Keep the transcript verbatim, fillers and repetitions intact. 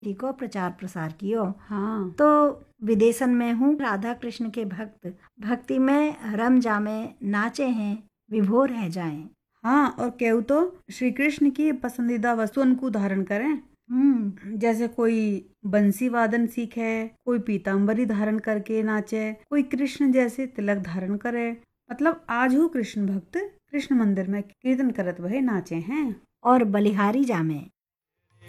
को प्रचार प्रसार कियो। हाँ तो विदेशन में हूँ राधा कृष्ण के भक्त, भक्ति में रम जामे, नाचे हैं विभोर रह जाएं। हाँ, और केहू तो श्री कृष्ण की पसंदीदा वस्तुओं को धारण करें। हम्म जैसे कोई बंसी वादन सीखे, कोई पीताम्बरी धारण करके नाचे, कोई कृष्ण जैसे तिलक धारण करे। मतलब आज हो कृष्ण भक्त कृष्ण मंदिर में कीर्तन करत वही नाचे हैं। और बलिहारी जामे